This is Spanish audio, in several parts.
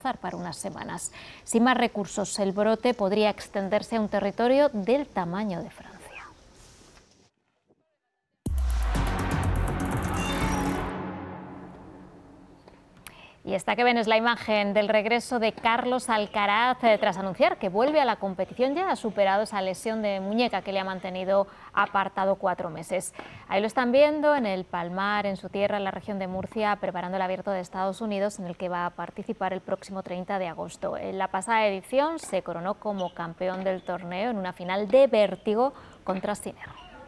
para unas semanas. Sin más recursos, el brote podría extenderse a un territorio del tamaño de Francia. Y esta que ven es la imagen del regreso de Carlos Alcaraz tras anunciar que vuelve a la competición. Ya ha superado esa lesión de muñeca que le ha mantenido apartado 4 meses. Ahí lo están viendo en el Palmar, en su tierra, en la región de Murcia, preparando el Abierto de Estados Unidos, en el que va a participar el próximo 30 de agosto. En la pasada edición se coronó como campeón del torneo en una final de vértigo contra Sinner.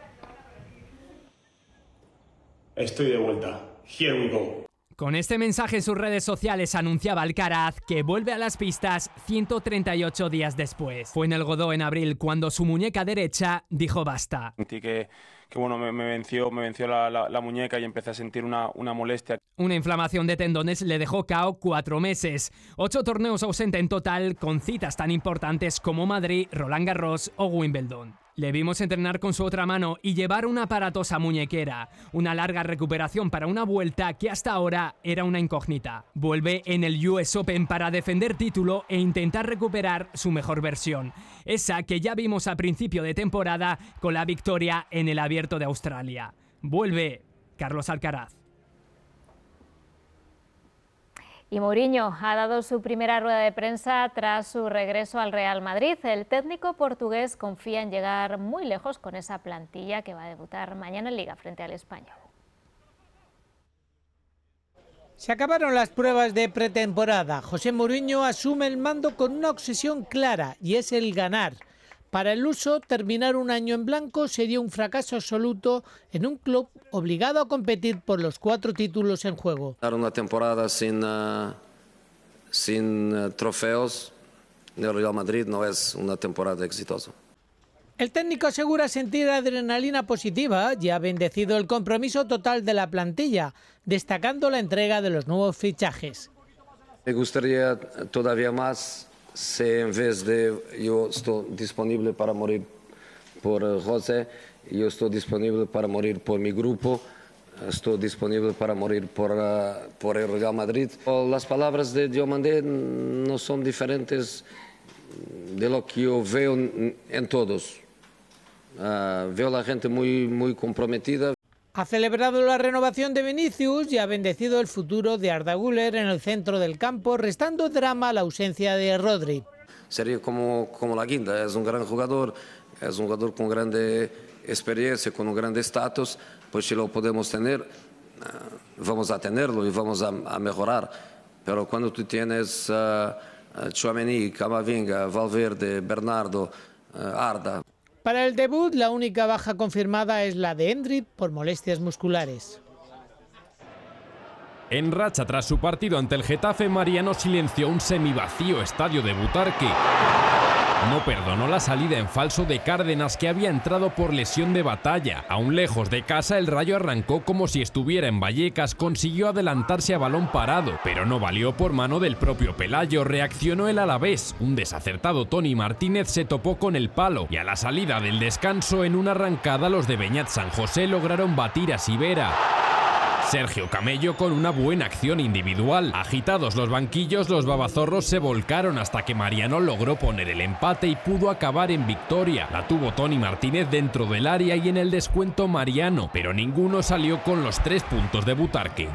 Estoy de vuelta. Here we go. Con este mensaje en sus redes sociales anunciaba Alcaraz que vuelve a las pistas 138 días después. Fue en el Godó en abril cuando su muñeca derecha dijo basta. Sentí que bueno, me venció la muñeca y empecé a sentir una molestia. Una inflamación de tendones le dejó KO 4 meses. 8 torneos ausente en total, con citas tan importantes como Madrid, Roland Garros o Wimbledon. Le vimos entrenar con su otra mano y llevar una aparatosa muñequera. Una larga recuperación para una vuelta que hasta ahora era una incógnita. Vuelve en el US Open para defender título e intentar recuperar su mejor versión. Esa que ya vimos a principio de temporada con la victoria en el Abierto de Australia. Vuelve Carlos Alcaraz. Y Mourinho ha dado su primera rueda de prensa tras su regreso al Real Madrid. El técnico portugués confía en llegar muy lejos con esa plantilla que va a debutar mañana en Liga frente al Español. Se acabaron las pruebas de pretemporada. José Mourinho asume el mando con una obsesión clara y es el ganar. Para el luso, terminar un año en blanco sería un fracaso absoluto en un club obligado a competir por los 4 títulos en juego. Dar una temporada sin trofeos en el Real Madrid no es una temporada exitosa. El técnico asegura sentir adrenalina positiva y ha bendecido el compromiso total de la plantilla, destacando la entrega de los nuevos fichajes. Me gustaría todavía más si en vez de yo estoy disponible para morir por José, yo estoy disponible para morir por mi grupo, estoy disponible para morir por el Real Madrid. Las palabras de Diomandé no son diferentes de lo que yo veo en todos. Veo a la gente muy comprometida. Ha celebrado la renovación de Vinicius y ha bendecido el futuro de Arda Güler en el centro del campo, restando drama a la ausencia de Rodri. Sería como la guinda, es un gran jugador, es un jugador con grande experiencia, con un grande estatus, pues si lo podemos tener, vamos a tenerlo y vamos a mejorar. Pero cuando tú tienes Tchouaméni, Camavinga, Valverde, Bernardo, Arda. Para el debut, la única baja confirmada es la de Endrick por molestias musculares. En racha tras su partido ante el Getafe, Mariano silenció un semivacío estadio de Butarque. No perdonó la salida en falso de Cárdenas, que había entrado por lesión de batalla. Aún lejos de casa, el Rayo arrancó como si estuviera en Vallecas, consiguió adelantarse a balón parado, pero no valió por mano del propio Pelayo. Reaccionó el Alavés. Un desacertado Toni Martínez se topó con el palo y a la salida del descanso, en una arrancada, los de Beñat San José lograron batir a Sivera. Sergio Camello con una buena acción individual. Agitados los banquillos, los babazorros se volcaron hasta que Mariano logró poner el empate y pudo acabar en victoria. La tuvo Toni Martínez dentro del área y en el descuento Mariano, pero ninguno salió con los 3 puntos de Butarque.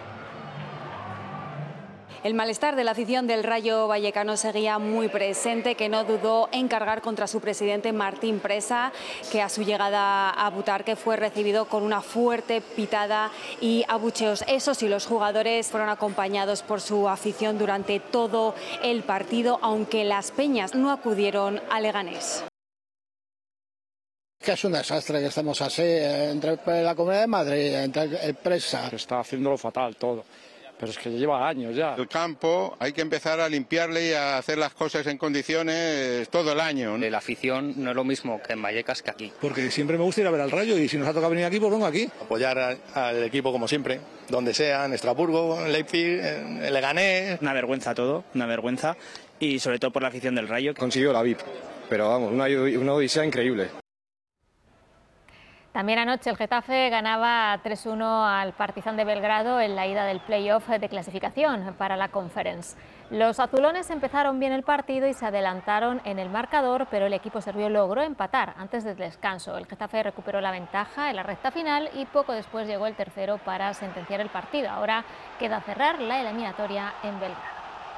El malestar de la afición del Rayo Vallecano seguía muy presente, que no dudó en cargar contra su presidente Martín Presa, que a su llegada a Butarque fue recibido con una fuerte pitada y abucheos. Eso sí, los jugadores fueron acompañados por su afición durante todo el partido, aunque las peñas no acudieron a Leganés. Que es un desastre que estemos así, entre la Comunidad de Madrid, entre el Presa. Está haciéndolo fatal todo. Pero es que lleva años ya. El campo hay que empezar a limpiarle y a hacer las cosas en condiciones todo el año. La afición no es lo mismo que en Vallecas que aquí. Porque siempre me gusta ir a ver al Rayo y si nos ha tocado venir aquí, pues vengo aquí. Apoyar al equipo como siempre, donde sea, en Estrasburgo, en Leipzig, en Leganés. Una vergüenza todo, una vergüenza. Y sobre todo por la afición del Rayo. Consiguió la VIP, pero vamos, una odisea increíble. También anoche el Getafe ganaba 3-1 al Partizan de Belgrado en la ida del play-off de clasificación para la Conference. Los azulones empezaron bien el partido y se adelantaron en el marcador, pero el equipo serbio logró empatar antes del descanso. El Getafe recuperó la ventaja en la recta final y poco después llegó el tercero para sentenciar el partido. Ahora queda cerrar la eliminatoria en Belgrado.